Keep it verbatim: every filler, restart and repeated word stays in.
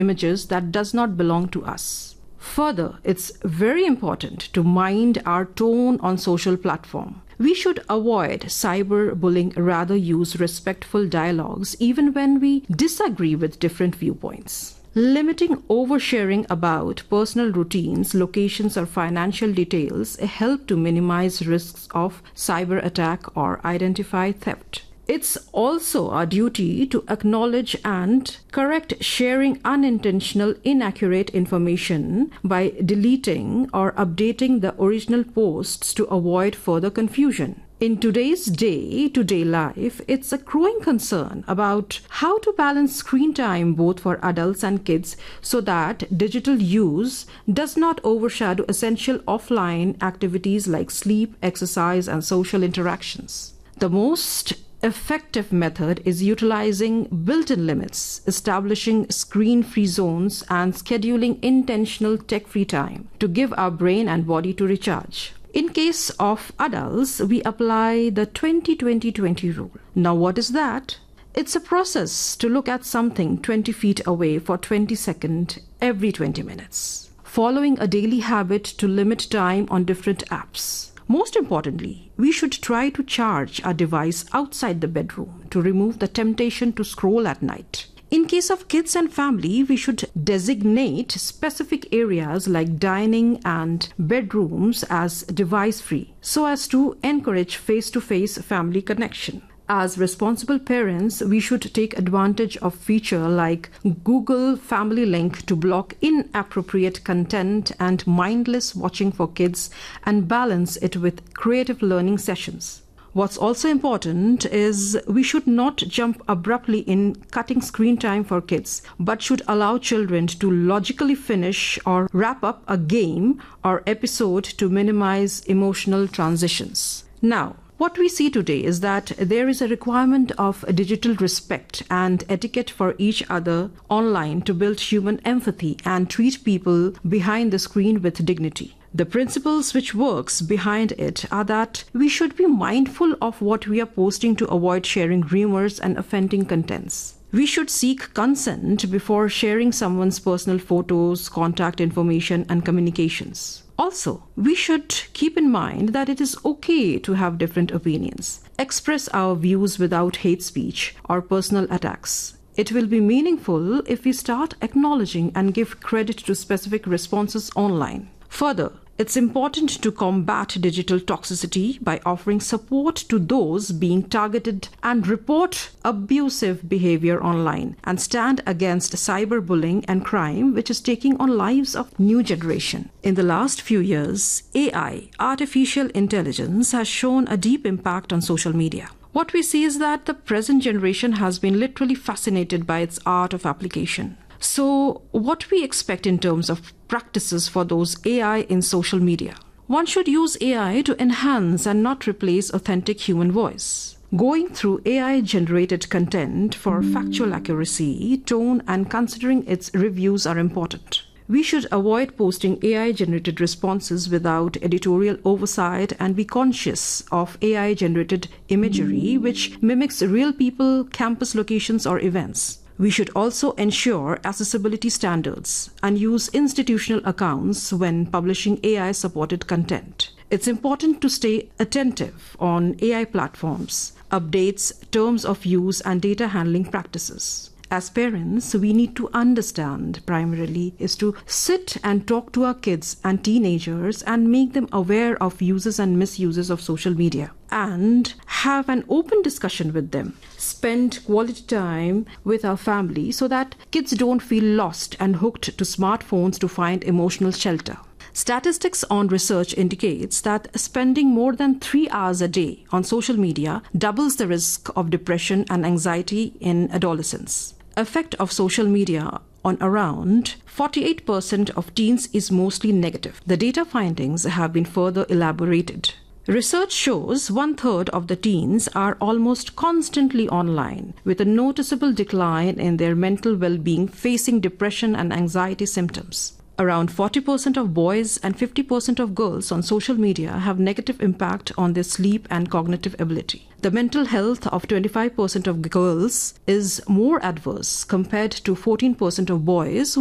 images that does not belong to us. Further, it's very important to mind our tone on social platform. We should avoid cyberbullying, rather use respectful dialogues even when we disagree with different viewpoints. Limiting oversharing about personal routines, locations, or financial details help to minimize risks of cyber attack or identify theft. It's also our duty to acknowledge and correct sharing unintentional, inaccurate information by deleting or updating the original posts to avoid further confusion. In today's day-to-day life, it's a growing concern about how to balance screen time both for adults and kids so that digital use does not overshadow essential offline activities like sleep, exercise, and social interactions. The most effective method is utilizing built-in limits, establishing screen-free zones, and scheduling intentional tech-free time to give our brain and body to recharge. In case of adults, we apply the twenty twenty twenty rule. Now, what is that? It's a process to look at something twenty feet away for twenty seconds every twenty minutes, following a daily habit to limit time on different apps. Most importantly, we should try to charge our device outside the bedroom to remove the temptation to scroll at night. In case of kids and family, we should designate specific areas like dining and bedrooms as device-free so as to encourage face-to-face family connection. As responsible parents, we should take advantage of feature like Google Family Link to block inappropriate content and mindless watching for kids and balance it with creative learning sessions. What's also important is we should not jump abruptly in cutting screen time for kids, but should allow children to logically finish or wrap up a game or episode to minimize emotional transitions. Now, what we see today is that there is a requirement of digital respect and etiquette for each other online to build human empathy and treat people behind the screen with dignity. The principles which works behind it are that we should be mindful of what we are posting to avoid sharing rumors and offending contents. We should seek consent before sharing someone's personal photos, contact information, and communications. Also, we should keep in mind that it is okay to have different opinions, express our views without hate speech or personal attacks. It will be meaningful if we start acknowledging and give credit to specific responses online. Further, it's important to combat digital toxicity by offering support to those being targeted and report abusive behavior online and stand against cyberbullying and crime, which is taking on lives of new generation. In the last few years, A I, artificial intelligence, has shown a deep impact on social media. What we see is that the present generation has been literally fascinated by its art of application. So, what we expect in terms of practices for those A I in social media? One should use A I to enhance and not replace authentic human voice. Going through A I-generated content for factual accuracy, tone, and considering its reviews are important. We should avoid posting A I-generated responses without editorial oversight and be conscious of A I-generated imagery which mimics real people, campus locations, or events. We should also ensure accessibility standards and use institutional accounts when publishing A I-supported content. It's important to stay attentive on A I platforms, updates, terms of use, and data handling practices. As parents, we need to understand primarily is to sit and talk to our kids and teenagers and make them aware of uses and misuses of social media and have an open discussion with them. Spend quality time with our family so that kids don't feel lost and hooked to smartphones to find emotional shelter. Statistics on research indicates that spending more than three hours a day on social media doubles the risk of depression and anxiety in adolescents. Effect of social media on around forty-eight percent of teens is mostly negative. The data findings have been further elaborated. Research shows one-third of the teens are almost constantly online, with a noticeable decline in their mental well-being, facing depression and anxiety symptoms. Around forty percent of boys and fifty percent of girls on social media have negative impact on their sleep and cognitive ability. The mental health of twenty-five percent of girls is more adverse compared to fourteen percent of boys